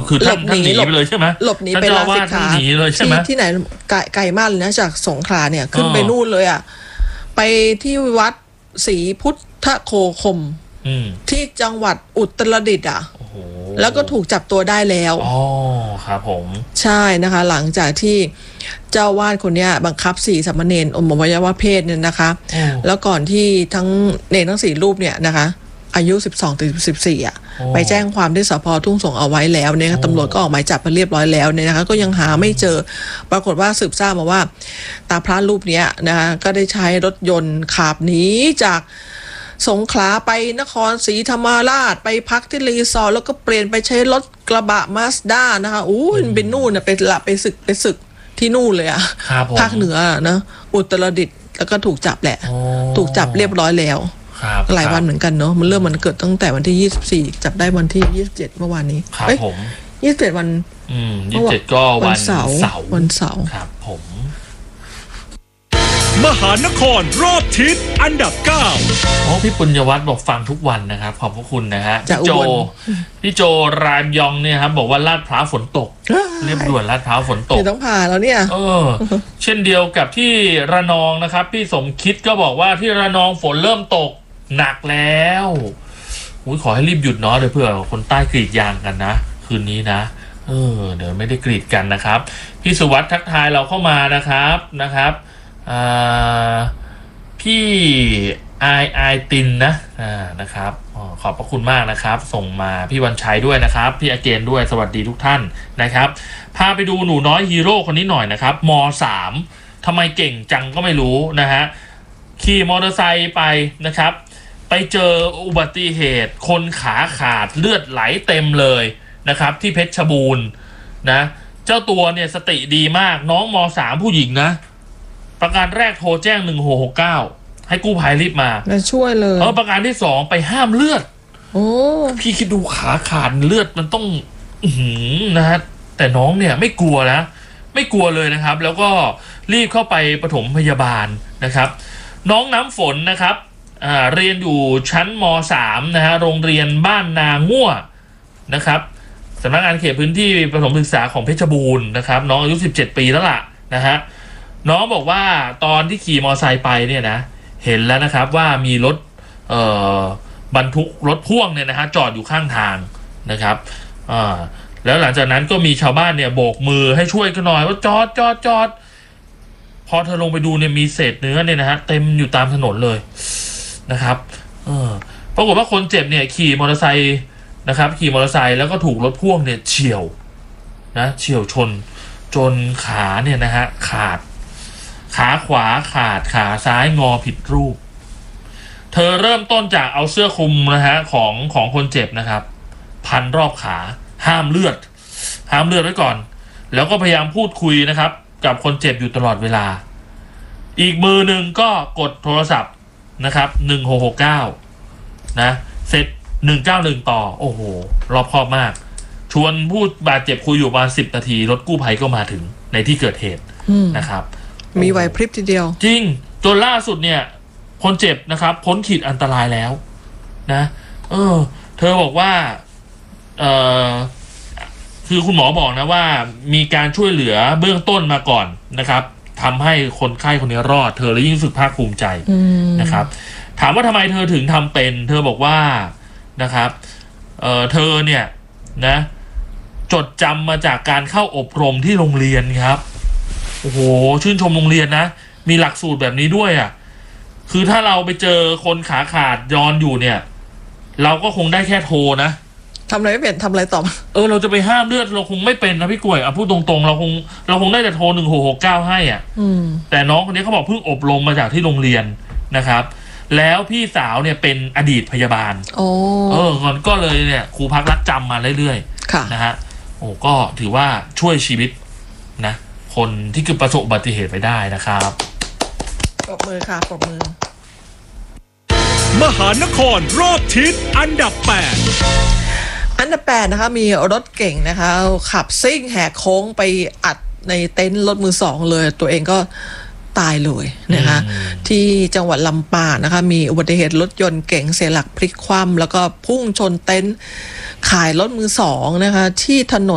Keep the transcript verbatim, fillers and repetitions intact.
คือท่านท่านหนีไปเลยใช่ไหมหลบหนีไปลาสิกขาที่ที่ไหนไกลมากเลยนะจากสงขลาเนี่ยขึ้นไปนู่นเลยอ่ะไปที่วัดศรีพุทธโคคมที่จังหวัดอุตรดิตถ์อ่ะแล้วก็ถูกจับตัวได้แล้วอ๋อครับผมใช่นะคะหลังจากที่เจ้าวาดคนนี้บังคับสี่สามเณรอมอวัยวะเพศเนี่ยนะคะแล้วก่อนที่ทั้งเนรทั้งสี่รูปเนี่ยนะคะอายุสิบสองถึงสิบสี่อ่ะไปแจ้งความที่สภ.ทุ่งสงเอาไว้แล้วเนี่ยตำรวจก็ออกหมายจับมาเรียบร้อยแล้วเนี่ยนะคะก็ยังหาไม่เจอปรากฏว่าสืบทราบมาว่าตาพระรูปนี้นะคะก็ได้ใช้รถยนต์ขับหนีจากสงขลาไปนครศรีธรรมราชไปพักที่รีสอร์ทแล้วก็เปลี่ยนไปใช้รถกระบะมาสด้านะคะอู้เป็นนู่นนะไปละไปศึกไปศึกที่นู่นเลยอะภาคเหนือนะอุตรดิตถ์แล้วก็ถูกจับแหละถูกจับเรียบร้อยแล้วหลายวันเหมือนกันเนาะมันเริ่มมันเกิดตั้งแต่วันที่ยี่สิบสี่จับได้วันที่ยี่สิบเจ็ดเมื่อวานนี้ครับผมยี่สิบเจ็ดวันอืมยี่สิบเจ็ดก็วันเสาร์วันเสาร์ครับผมมหานครรอบทิศอันดับเก้าอ๋อพี่ปุญญวัฒน์บอกฟังทุกวันนะครับขอบพระคุณนะฮะพี่โจพี่โจรามยองเนี่ยครับบอกว่าลาดพร้าวฝนตกเรียบด่วนลาดพร้าวฝนตกต้องผ่าแล้วเนี่ยเออเช่นเดียวกับที่ระนองนะครับพี่สมคิดก็บอกว่าที่ระนองฝนเริ่มตกหนักแล้วอุ้ยขอให้รีบหยุดเนาะเดี๋ยวเผื่อคนใต้กรีดยางกันนะคืนนี้นะเออเดี๋ยวไม่ได้กรีดกันนะครับพี่สุวัสดิ์ทักทายเราเข้ามานะครับนะครับพี่ไอไอตินนะอ่านะครับขอบพระคุณมากนะครับส่งมาพี่วันชัยด้วยนะครับพี่อาเกนด้วยสวัสดีทุกท่านนะครับพาไปดูหนูน้อยฮีโร่คนนี้หน่อยนะครับม.สาม ทำไมเก่งจังก็ไม่รู้นะฮะขี่มอเตอร์ไซค์ไปนะครับไปเจออุบัติเหตุคนขาขาดเลือดไหลเต็มเลยนะครับที่เพชรบูรณ์นะเจ้าตัวเนี่ยสติดีมากน้องม.สาม ผู้หญิงนะประการแรกโทรแจ้งหนึ่งหกหกเก้าให้กู้ภัยรีบมามาช่วยเลยเออประการที่สองไปห้ามเลือดโอ้พี่คิดดูขาขาดเลือดมันต้องอื้อหือนะฮะแต่น้องเนี่ยไม่กลัวนะไม่กลัวเลยนะครับแล้วก็รีบเข้าไปปฐมพยาบาลนะครับน้องน้ำฝนนะครับอ่าเรียนอยู่ชั้นม.สาม นะฮะโรงเรียนบ้านนาง่วนะครับสำนักงานเขตพื้นที่ประถมศึกษาของเพชรบูรณ์นะครับน้องอายุสิบเจ็ดปีแล้วล่ะนะฮะน้องบอกว่าตอนที่ขี่มอไซค์ไปเนี่ยนะเห็นแล้วนะครับว่ามีรถเอ่อบรรทุกรถพ่วงเนี่ยนะฮะจอดอยู่ข้างทางนะครับอ่าแล้วหลังจากนั้นก็มีชาวบ้านเนี่ยโบกมือให้ช่วยกันหน่อยว่าจอดจอดจอดพอเธอลงไปดูเนี่ยมีเศษเนื้อเนี่ยนะฮะเต็มอยู่ตามถนนเลยนะครับเออปรากฏว่าคนเจ็บเนี่ยขี่มอเตอร์ไซค์นะครับขี่มอเตอร์ไซค์แล้วก็ถูกรถพ่วงเนี่ยเฉี่ยวนะเฉี่ยวชนจนขาเนี่ยนะฮะขาดขาขวาขาดขาซ้ายงอผิดรูปเธอเริ่มต้นจากเอาเสื้อคลุมนะฮะของของคนเจ็บนะครับพันรอบขาห้ามเลือดห้ามเลือดไว้ก่อนแล้วก็พยายามพูดคุยนะครับกับคนเจ็บอยู่ตลอดเวลาอีกมือหนึ่งก็กดโทรศัพท์นะครับหนึ่งหกหกเก้านะเสร็จหนึ่งเก้าหนึ่งต่อโอ้โหรอบคอบมากชวนผู้บาดเจ็บคุยอยู่ประมาณสิบนาทีรถกู้ภัยก็มาถึงในที่เกิดเหตุนะครับมีไหวพริบทีเดียวจริงจนล่าสุดเนี่ยคนเจ็บนะครับพ้นขีดอันตรายแล้วนะเออเธอบอกว่าเออคือคุณหมอบอกนะว่ามีการช่วยเหลือเบื้องต้นมาก่อนนะครับทำให้คนไข้คนนี้รอดเธอเลยยิ่งรู้สึกภาคภูมิใจนะครับถามว่าทำไมเธอถึงทำเป็นเธอบอกว่านะครับเออเธอเนี่ยนะจดจำมาจากการเข้าอบรมที่โรงเรียนครับโอ้โหชื่นชมโรงเรียนนะมีหลักสูตรแบบนี้ด้วยอ่ะคือถ้าเราไปเจอคนขาขาดย้อนอยู่เนี่ยเราก็คงได้แค่โทรนะทำอะไรไม่เป็นทำอะไรต่อเออเราจะไปห้ามเลือดเราคงไม่เป็นนะพี่กล้วยอ่ะพูดตรงๆเราคงเราคงได้แต่โทรหนึ่งหกหกเก้าให้อ่ะแต่น้องคนนี้เขาบอกเพิ่งอบรมมาจากที่โรงเรียนนะครับแล้วพี่สาวเนี่ยเป็นอดีตพยาบาลโอ้เออก็เลยเนี่ยครูพักรักจำมาเรื่อยๆนะฮะโอ้ก็ถือว่าช่วยชีวิตนะคนที่คือประสบอุบัติเหตุไปได้นะครับปรบมือค่ะปรบมือมหานครรอบทิศอันดับแปดอันดับแปดนะคะมีรถเก่งนะคะขับซิ่งแหกโค้งไปอัดในเต็นท์รถมือสองเลยตัวเองก็ตายเลยนะคะที่จังหวัดลำปางนะคะมีอุบัติเหตุรถยนต์เก๋งเสียหลักพลิกคว่ำแล้วก็พุ่งชนเต็นท์ขายรถมือสองนะคะที่ถนน